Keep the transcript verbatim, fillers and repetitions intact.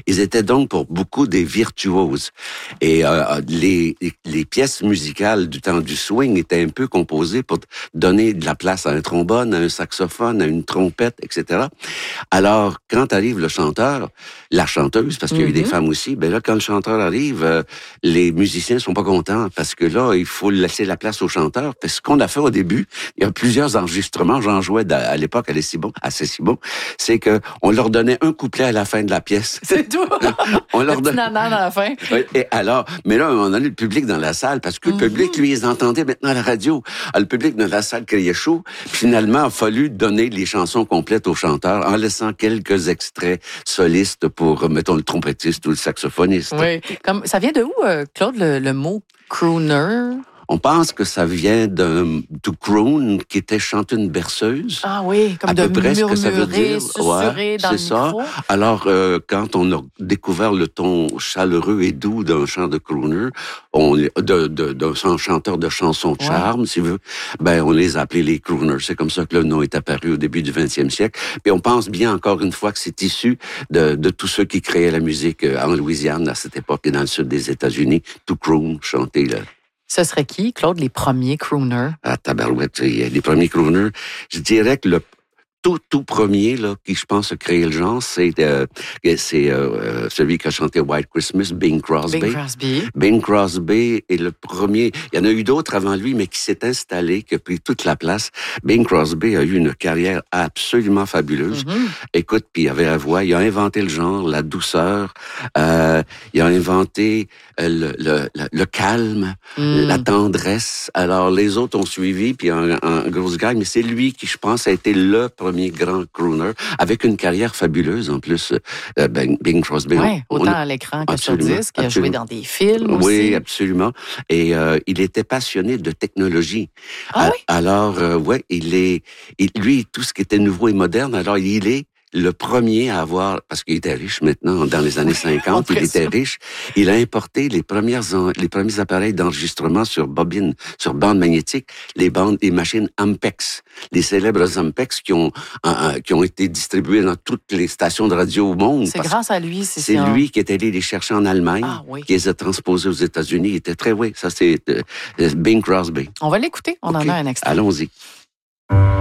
Ils étaient donc pour beaucoup des virtuoses. Et euh, les, les pièces musicales du temps du swing étaient un peu composées pour donner de la place à un trombone, à un saxophone, à une trompette, et cetera. Alors, quand arrive le chanteur, la chanteuse, parce qu'il y a eu des Mm-hmm. femmes aussi, ben là, quand le chanteur arrive, euh, les musiciens sont pas contents parce que là, il faut laisser la place au chanteur. Parce que ce qu'on a fait au début, il y a plusieurs enregistrements, j'en jouais à l'époque à Cécibon, à Cécibon, c'est que on leur donnait un couplet à la fin de la pièce. C'est tout. On leur le petit donne... nanan à la fin. Et alors, mais là, à un moment donné, le public dans la salle, parce que le mm-hmm. public, lui, ils entendaient maintenant à la radio. Alors, le public dans la salle criait chaud. Finalement, il a fallu donner les chansons complètes aux chanteurs en laissant quelques extraits solistes pour, mettons, le trompettiste ou le saxophoniste. Oui. Comme, ça vient de où, euh, Claude, le, le mot crooner? On pense que ça vient d'un de croon, qui était chanter une berceuse. Ah oui, comme à de peu près murmurer, ce que ça veut dire. susurrer ouais, dans c'est le ça. micro. Alors, euh, quand on a découvert le ton chaleureux et doux d'un chant de crooner, on, de, de, d'un chanteur de chansons de charme, ouais. si vous, ben on les a appelés les crooners. C'est comme ça que le nom est apparu au début du vingtième siècle. Et on pense bien encore une fois que c'est issu de, de tous ceux qui créaient la musique en Louisiane à cette époque et dans le sud des États-Unis. To croon, chanter là. Ce serait qui, Claude, les premiers crooners? Ah, tabarouette, les premiers crooners. Je dirais que le tout, tout premier, là, qui, je pense, a créé le genre, c'est, euh, c'est euh, celui qui a chanté White Christmas, Bing Crosby. Bing Crosby. Bing Crosby est le premier. Il y en a eu d'autres avant lui, mais qui s'est installé, qui a pris toute la place. Bing Crosby a eu une carrière absolument fabuleuse. Mm-hmm. Écoute, puis il avait la voix. Il a inventé le genre, la douceur. Euh, il a inventé le, le, le, le calme, mm. la tendresse. Alors, les autres ont suivi, puis un, un grosse gagne, mais c'est lui qui, je pense, a été le premier grand crooner, avec une carrière fabuleuse en plus, euh, Bing, Bing Crosby. Oui, autant a... à l'écran que sur disque. Il a joué dans des films oui, aussi. Oui, absolument. Et euh, il était passionné de technologie. Ah à, oui? Alors, euh, ouais, il est, il, lui, tout ce qui était nouveau et moderne, alors il est le premier à avoir, parce qu'il était riche maintenant, dans les années cinquante, il était riche, il a importé les premières, les premiers appareils d'enregistrement sur bobine, sur bande magnétique, les bandes, les machines Ampex, les célèbres Ampex qui ont, euh, qui ont été distribuées dans toutes les stations de radio au monde. C'est grâce à lui, c'est C'est ça. lui qui est allé les chercher en Allemagne, ah, oui. qui les a transposés aux États-Unis. Il était très, oui, ça c'est euh, Bing Crosby. On va l'écouter, on okay. en a un extrait. Allons-y.